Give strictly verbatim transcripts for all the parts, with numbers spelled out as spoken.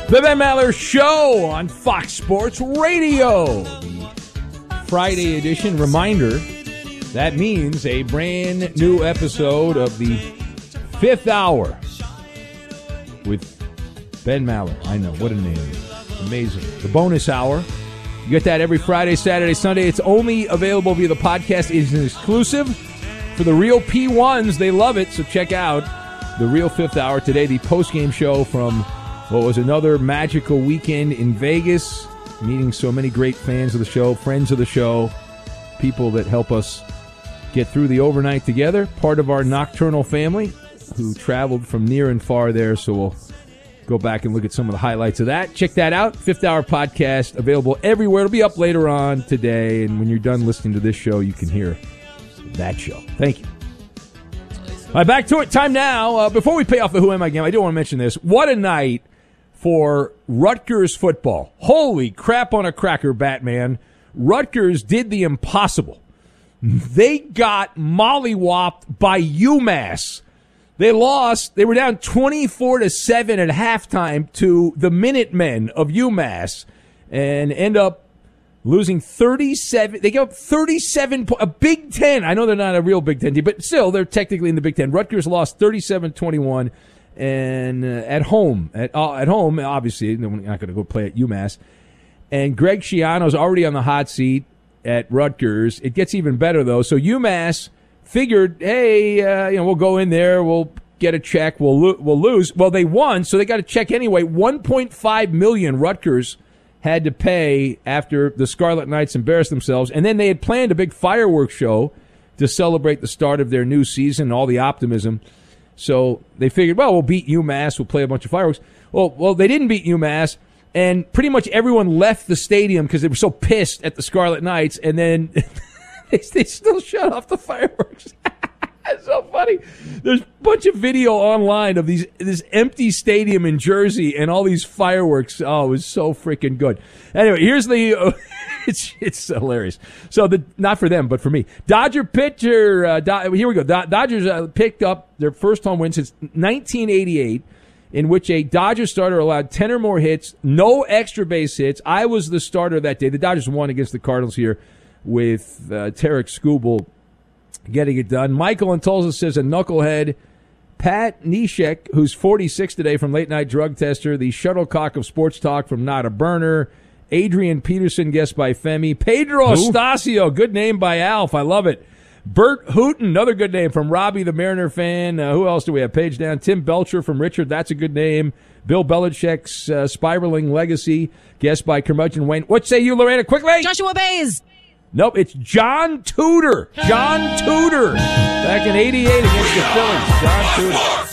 The Ben Maller Show on Fox Sports Radio. The Friday edition. Reminder, that means a brand new episode of the fifth hour with Ben Maller. I know, what a name. Amazing. The bonus hour. You get that every Friday, Saturday, Sunday. It's only available via the podcast. It is an exclusive for the real P ones. They love it, so check out the real fifth hour today. The post-game show from what was another magical weekend in Vegas, meeting so many great fans of the show, friends of the show, people that help us get through the overnight together, part of our nocturnal family who traveled from near and far there, so we'll go back and look at some of the highlights of that. Check that out. Fifth Hour Podcast, available everywhere. It'll be up later on today, and when you're done listening to this show, you can hear that show. Thank you. All right, back to it. Time now. Uh, before we pay off the Who Am I game, I do want to mention this. What a night for Rutgers football. Holy crap on a cracker, Batman. Rutgers did the impossible. They got mollywopped by UMass. They lost. They were down twenty-four to seven at halftime to the Minutemen of UMass and end up losing thirty-seven. They gave up thirty-seven, a Big Ten. I know they're not a real Big Ten team, but still, they're technically in the Big Ten. Rutgers lost thirty-seven twenty-one. And uh, at home, at uh, at home, obviously, they're not going to go play at UMass. And Greg Schiano's already on the hot seat at Rutgers. It gets even better, though. So UMass figured, hey, uh, you know, we'll go in there, we'll get a check, we'll lo- we'll lose. Well, they won, so they got a check anyway. one point five million dollars Rutgers had to pay after the Scarlet Knights embarrassed themselves. And then they had planned a big fireworks show to celebrate the start of their new season, all the optimism. So they figured, well, we'll beat UMass, we'll play a bunch of fireworks. Well, well, they didn't beat UMass, and pretty much everyone left the stadium because they were so pissed at the Scarlet Knights, and then they, they still shut off the fireworks. It's so funny. There's a bunch of video online of these this empty stadium in Jersey and all these fireworks. Oh, it was so freaking good. Anyway, here's the uh, it's it's hilarious. So the not for them, but for me. Dodger pitcher. Uh, Do, here we go. Do, Dodgers uh, picked up their first home win since nineteen eighty-eight, in which a Dodger starter allowed ten or more hits, no extra base hits. I was the starter that day. The Dodgers won against the Cardinals here with uh, Tarek Skubal getting it done. Michael in Tulsa says a knucklehead. Pat Neshek, who's forty-six today from Late Night Drug Tester. The shuttlecock of sports talk from Not a Burner. Adrian Peterson, guest by Femi. Pedro Who? Estacio, good name by Alf. I love it. Bert Hooten, another good name from Robbie, the Mariner fan. Uh, who else do we have? Page down. Tim Belcher from Richard. That's a good name. Bill Belichick's uh, spiraling legacy, guest by Curmudgeon Wayne. What say you, Lorena? Quickly. Joshua Bays. Nope, it's John Tudor. John Tudor. Back in eighty-eight against the Phillies. John Tudor.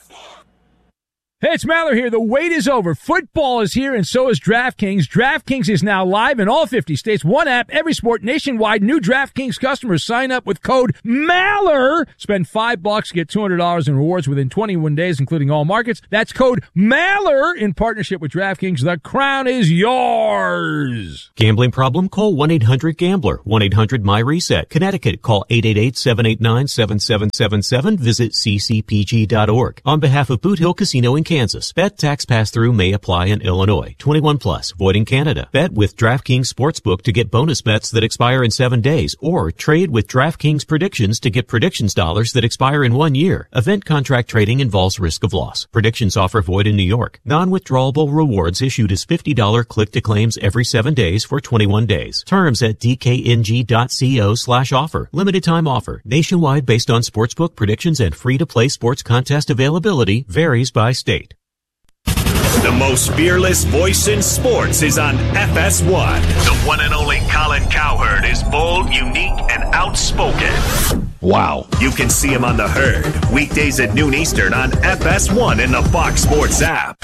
Hey, it's Maller here. The wait is over. Football is here, and so is DraftKings. DraftKings is now live in all fifty states. One app, every sport, nationwide. New DraftKings customers sign up with code MALLER. Spend five bucks, get two hundred dollars in rewards within twenty-one days, including all markets. That's code MALLER in partnership with DraftKings. The crown is yours. Gambling problem? Call one eight hundred gambler. one eight hundred my reset. Connecticut, call eight eight eight, seven eight nine, seven seven seven seven. Visit c c p g dot org. On behalf of Boot Hill Casino in Kansas, bet tax pass-through may apply in Illinois. twenty-one plus, void in Canada. Bet with DraftKings Sportsbook to get bonus bets that expire in seven days, or trade with DraftKings Predictions to get predictions dollars that expire in one year. Event contract trading involves risk of loss. Predictions offer void in New York. Non-withdrawable rewards issued as fifty dollars click-to-claims every seven days for twenty-one days. Terms at d k n g dot co slash offer. Limited time offer. Nationwide based on sportsbook predictions and free-to-play sports contest availability. Varies by state. The most fearless voice in sports is on F S one. The one and only Colin Cowherd is bold, unique, and outspoken. Wow. You can see him on The Herd, weekdays at noon Eastern on F S one and the Fox Sports app.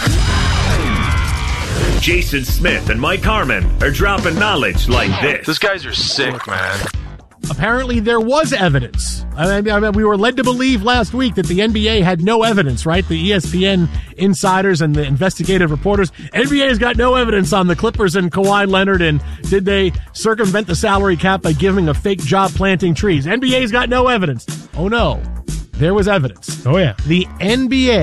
Jason Smith and Mike Harmon are dropping knowledge like this. These guys are sick, man. Apparently there was evidence. I mean, I mean, we were led to believe last week that the N B A had no evidence, right? The E S P N insiders and the investigative reporters. N B A's got no evidence on the Clippers and Kawhi Leonard, and did they circumvent the salary cap by giving a fake job planting trees? N B A's got no evidence. Oh, no. There was evidence. Oh, yeah. The N B A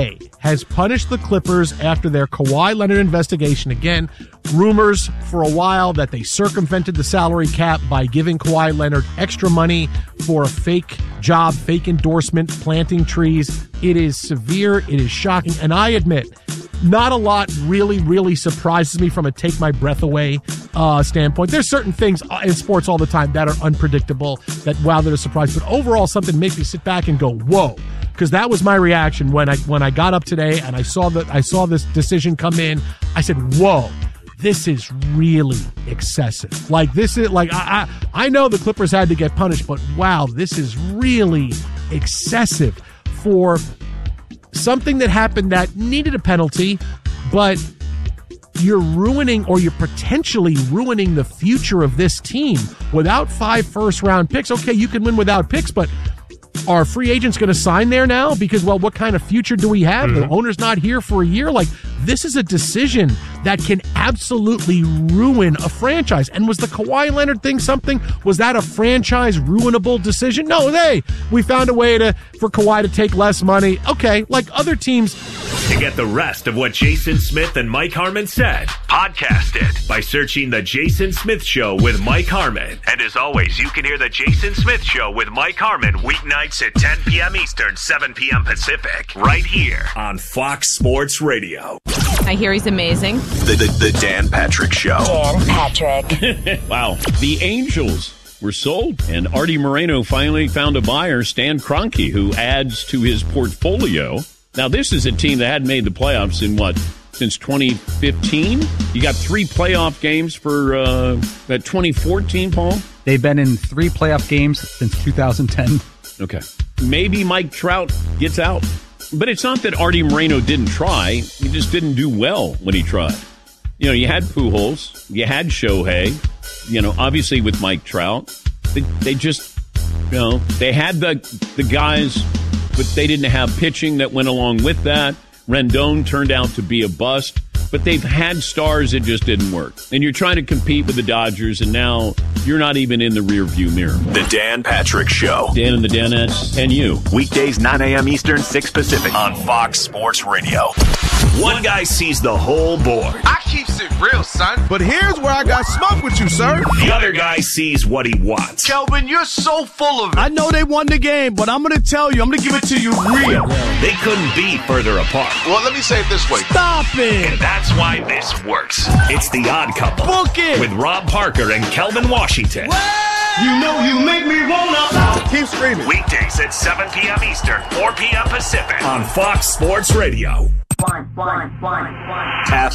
has punished the Clippers after their Kawhi Leonard investigation. Again, rumors for a while that they circumvented the salary cap by giving Kawhi Leonard extra money for a fake job, fake endorsement, planting trees. It is severe. It is shocking. And I admit, not a lot really, really surprises me from a take my breath away uh, standpoint. There's certain things in sports all the time that are unpredictable, that, wow, that are a surprise. But overall, something makes me sit back and go, whoa. Because that was my reaction when I when I got up today and I saw that I saw this decision come in. I said, whoa. This is really excessive. Like, this is like, I, I I know the Clippers had to get punished, but wow, this is really excessive for something that happened that needed a penalty, but you're ruining, or you're potentially ruining the future of this team without five first round picks. Okay, you can win without picks, but are free agents going to sign there now? Because, well, what kind of future do we have? Mm-hmm. The owner's not here for a year. Like, this is a decision that can absolutely ruin a franchise. And was the Kawhi Leonard thing something? Was that a franchise ruinable decision? No, hey, we found a way to for Kawhi to take less money. Okay, like other teams. To get the rest of what Jason Smith and Mike Harmon said, podcast it by searching The Jason Smith Show with Mike Harmon. And as always, you can hear The Jason Smith Show with Mike Harmon weeknights at ten p.m. Eastern, seven p.m. Pacific, right here on Fox Sports Radio. I hear he's amazing. The, the, the Dan Patrick Show. Dan Patrick. Wow. The Angels were sold, and Artie Moreno finally found a buyer, Stan Kroenke, who adds to his portfolio. Now, this is a team that hadn't made the playoffs in, what, since twenty fifteen? You got three playoff games for uh, that twenty fourteen, Paul? They've been in three playoff games since two thousand ten. Okay. Maybe Mike Trout gets out. But it's not that Artie Moreno didn't try. He just didn't do well when he tried. You know, you had Pujols. You had Shohei. You know, obviously with Mike Trout. They, they just, you know, they had the the guys, but they didn't have pitching that went along with that. Rendon turned out to be a bust. But they've had stars that just didn't work. And you're trying to compete with the Dodgers, and now you're not even in the rearview mirror. The Dan Patrick Show. Dan and the Danettes and you. Weekdays, nine a.m. Eastern, six Pacific on Fox Sports Radio. One guy sees the whole board. I keeps it real, son. But here's where I got smoke with you, sir. The other guy sees what he wants. Kelvin, you're so full of it. I know they won the game, but I'm going to tell you, I'm going to give it to you real. They couldn't be further apart. Well, let me say it this way. Stop it. And that's why this works. It's The Odd Couple. Book it. With Rob Parker and Kelvin Washington. What? You know you make me wanna. Keep screaming. Weekdays at seven p.m. Eastern, four p.m. Pacific on Fox Sports Radio. One, one, one, one.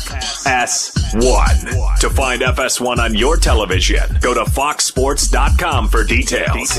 F S one. To find F S one on your television, go to fox sports dot com for details.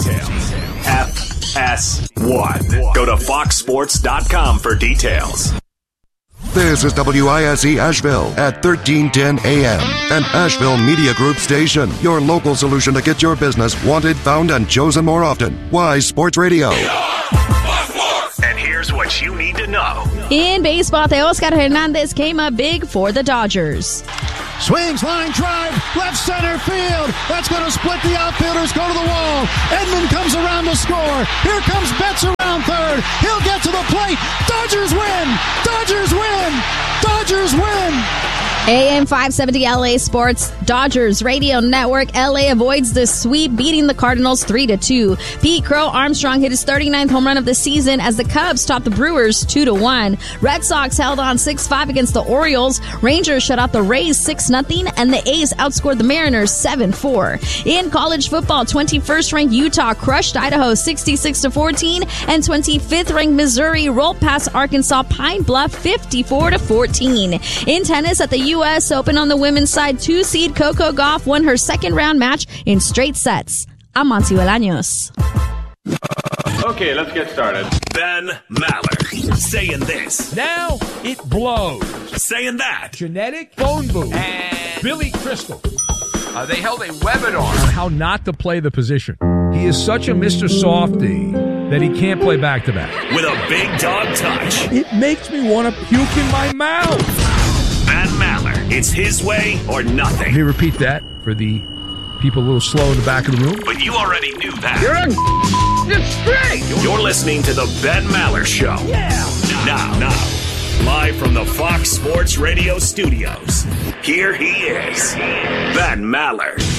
F S one. Go to fox sports dot com for details. This is W I S E Asheville at thirteen ten A M, an Asheville Media Group station. Your local solution to get your business wanted, found, and chosen more often. Wise Sports Radio. And here's what you need to know. In baseball, Teoscar Hernandez came up big for the Dodgers. Swings, line drive, left center field. That's going to split the outfielders, go to the wall. Edman comes around to score. Here comes Betts around third. He'll get to the plate. Dodgers win! Dodgers win! Dodgers win! A M five seventy L A Sports Dodgers Radio Network. L A avoids the sweep, beating the Cardinals three to two. Pete Crow Armstrong hit his thirty-ninth home run of the season as the Cubs topped the Brewers two to one. Red Sox held on six five against the Orioles. Rangers shut out the Rays six nothing, and the A's outscored the Mariners seven four. In college football, twenty-first ranked Utah crushed Idaho sixty-six to fourteen, and twenty-fifth ranked Missouri rolled past Arkansas Pine Bluff fifty-four to fourteen. In tennis at the U S Open on the women's side, two-seed Coco Gauff won her second-round match in straight sets. I'm Monty Bolaños. Okay, let's get started. Ben Maller saying this. Now it blows. Saying that. Genetic phone booth. And Billy Crystal. Uh, they held a webinar on how not to play the position. He is such a Mister Softy that he can't play back-to-back. With a big dog touch. It makes me want to puke in my mouth. Ben Maller. It's his way or nothing. Let me repeat that for the people a little slow in the back of the room. But you already knew that. You're a... You're straight. You're listening to the Ben Maller Show. Yeah. Now, now. Live from the Fox Sports Radio studios, here he is, Ben Maller.